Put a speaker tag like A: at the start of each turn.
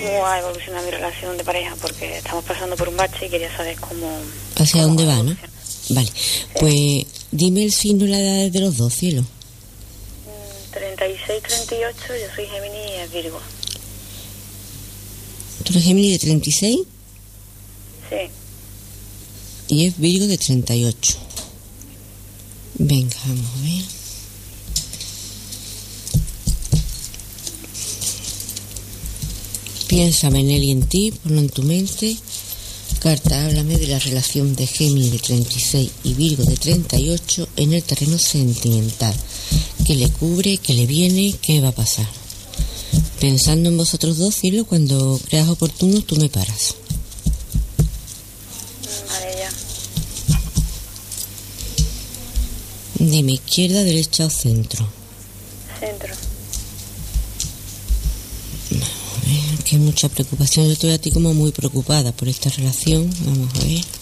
A: cómo va a evolucionar mi relación de pareja, porque estamos pasando por un bache y quería saber cómo...
B: ¿Hacia dónde va, no? Vale, sí. Pues dime el signo y la edad de los dos, cielo.
A: 36, 38, yo soy Géminis y es Virgo.
B: ¿Tú eres Géminis de 36?
A: Sí.
B: Y es Virgo de 38. Venga, vamos a ver. Piénsame en él y en ti, ponlo en tu mente. Carta, háblame de la relación de Géminis de 36 y Virgo de 38 en el terreno sentimental. ¿Qué le cubre? ¿Qué le viene? ¿Qué va a pasar? Pensando en vosotros dos, cielo, cuando creas oportuno, tú me paras.
A: Vale, ya.
B: Dime, ¿izquierda, derecha o centro?
A: Centro.
B: Vamos a ver, que hay mucha preocupación. Yo estoy a ti como muy preocupada por esta relación. Vamos a ver.